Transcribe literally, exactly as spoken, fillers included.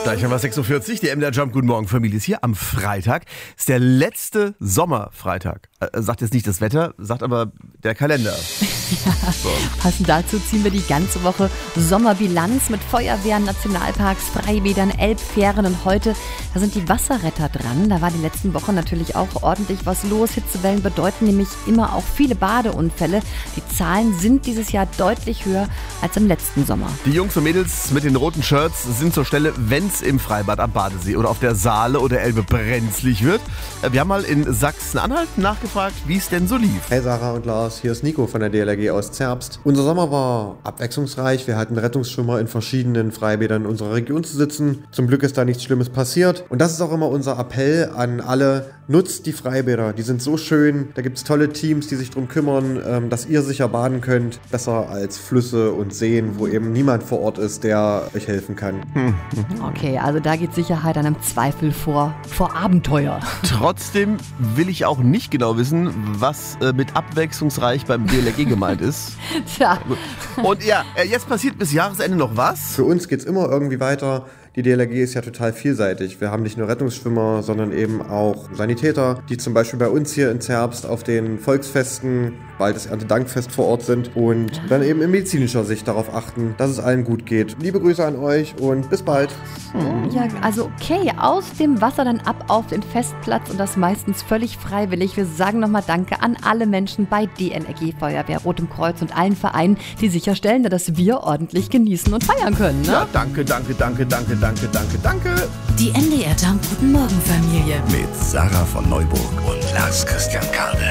Gleich haben wir sechs Uhr vierzig, die M D R Jump, guten Morgen Familie ist hier am Freitag. Ist der letzte Sommerfreitag. Äh, sagt jetzt nicht das Wetter, sagt aber der Kalender. Ja, so. Passend dazu ziehen wir die ganze Woche Sommerbilanz mit Feuerwehren, Nationalparks, Freibädern, Elbfähren und heute, da sind die Wasserretter dran. Da war die letzten Wochen natürlich auch ordentlich was los. Hitzewellen bedeuten nämlich immer auch viele Badeunfälle. Die Zahlen sind dieses Jahr deutlich höher als im letzten Sommer. Die Jungs und Mädels mit den roten Shirts sind zur Stelle, wenn es im Freibad am Badesee oder auf der Saale oder Elbe brenzlig wird. Wir haben mal in Sachsen-Anhalt nachgefragt, wie es denn so lief. Hey Sarah und Lars, hier ist Nico von der D L R G aus Zerbst. Unser Sommer war abwechslungsreich. Wir hatten Rettungsschwimmer in verschiedenen Freibädern unserer Region zu sitzen. Zum Glück ist da nichts Schlimmes passiert. Und das ist auch immer unser Appell an alle. Nutzt die Freibäder. Die sind so schön. Da gibt es tolle Teams, die sich darum kümmern, dass ihr sicher baden könnt. Besser als Flüsse und Seen, wo eben niemand vor Ort ist, der euch helfen kann. Hm. Okay, also da geht Sicherheit einem Zweifel vor, vor Abenteuer. Trotzdem will ich auch nicht genau wissen, was äh, mit abwechslungsreich beim D L R G gemeint ist. Tja. Und ja, jetzt passiert bis Jahresende noch was? Für uns geht es immer irgendwie weiter. Die D L R G ist ja total vielseitig. Wir haben nicht nur Rettungsschwimmer, sondern eben auch Sanitäter, die zum Beispiel bei uns hier in Zerbst auf den Volksfesten, bald das Erntedankfest vor Ort sind und dann eben in medizinischer Sicht darauf achten, dass es allen gut geht. Liebe Grüße an euch und bis bald. Hm. Ja, also okay, aus dem Wasser dann ab auf den Festplatz und das meistens völlig freiwillig. Wir sagen nochmal Danke an alle Menschen bei D L R G, Feuerwehr, Rotem Kreuz und allen Vereinen, die sicherstellen, dass wir ordentlich genießen und feiern können. Ne? Ja, danke, danke, danke, danke, danke, danke, danke. Die M D R Jump, guten Morgen Familie. Mit Sarah von Neuburg und Lars Christian Karde.